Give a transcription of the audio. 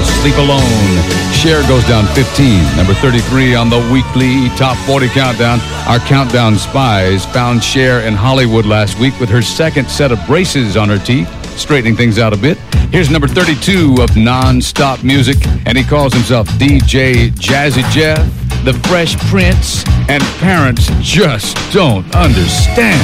Sleep Alone. Cher goes down 15. Number 33 on the weekly Top 40 Countdown. Our countdown spies found Cher in Hollywood last week with her second set of braces on her teeth, straightening things out a bit. Here's number 32 of non-stop music, and he calls himself DJ Jazzy Jeff, the Fresh Prince, and parents just don't understand.